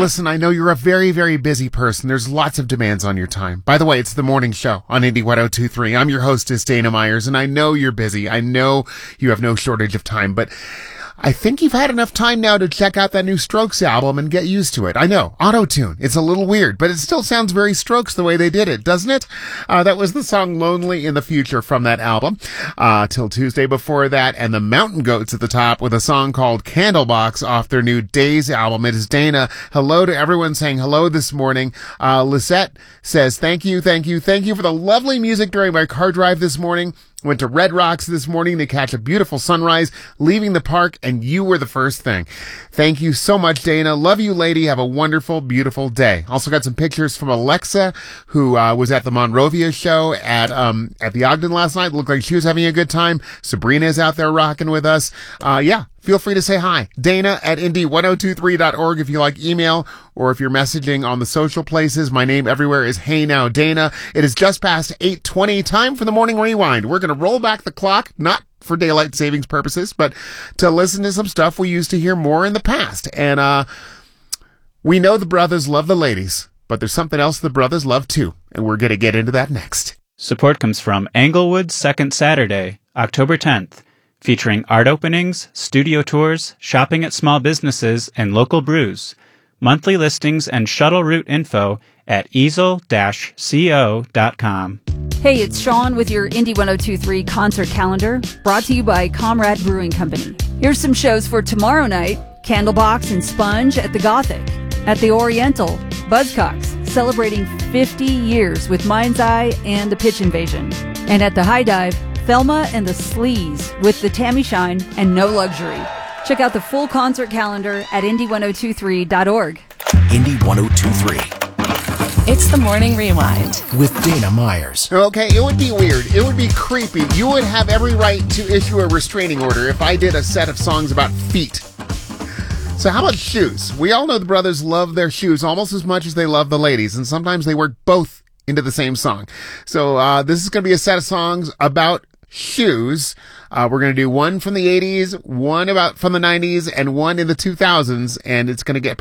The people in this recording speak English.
listen, I know you're a very, very busy person. There's lots of demands on your time. By the way, it's the morning show on Indie 1023. I'm your hostess, Dana Myers, and I know you're busy. I know you have no shortage of time, but I think you've had enough time now to check out that new Strokes album and get used to it. I know, auto-tune. It's a little weird, but it still sounds very Strokes the way they did it, doesn't it? That was the song Lonely in the Future from that album. Till Tuesday before that, and the Mountain Goats at the top with a song called Candlebox off their new Days album. It is Dana. Hello to everyone saying hello this morning. Lisette says, thank you for the lovely music during my car drive this morning. Went to Red Rocks this morning to catch a beautiful sunrise, leaving the park, and you were the first thing. Thank you so much, Dana. Love you, lady. Have a wonderful, beautiful day. Also got some pictures from Alexa, who was at the Monrovia show at the Ogden last night. Looked like she was having a good time. Sabrina's out there rocking with us. Feel free to say hi. Dana at indie1023.org if you like email, or if you're messaging on the social places. My name everywhere is Hey Now Dana. It is just past 8:20. Time for the morning rewind. We're going to roll back the clock, not for daylight savings purposes, but to listen to some stuff we used to hear more in the past. And we know the brothers love the ladies, but there's something else the brothers love too, and we're going to get into that next. Support comes from Englewood's Second Saturday, October 10th. Featuring art openings, studio tours, shopping at small businesses, and local brews. Monthly listings and shuttle route info at easel-co.com. Hey, it's Sean with your Indie 1023 concert calendar, brought to you by Comrade Brewing Company. Here's some shows for tomorrow night: Candlebox and Sponge at the Gothic. At the Oriental, Buzzcocks, celebrating 50 years with Mind's Eye and the Pitch Invasion. And at the High Dive, Thelma and the Sleaze with the Tammy Shine and No Luxury. Check out the full concert calendar at indie1023.org. Indie 1023. It's the Morning Rewind with Dana Myers. Okay, it would be weird. It would be creepy. You would have every right to issue a restraining order if I did a set of songs about feet. So how about shoes? We all know the brothers love their shoes almost as much as they love the ladies, and sometimes they work both into the same song. So this is going to be a set of songs about shoes. We're going to do one from the 80s, one from the 90s, and one in the 2000s, and it's going to get